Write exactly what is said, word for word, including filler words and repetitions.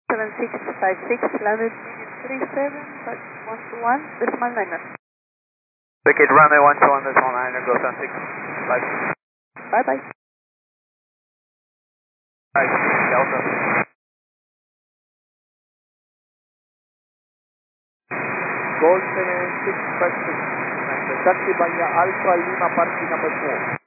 seven six five six, landed three seven, but one two one, decimal niner. Wicked runway one two one, decimal niner, go seven six five. Bye bye. Alright, Delta. Gold seven six five six. Taxi Bahia Alpha Lima, parking number four.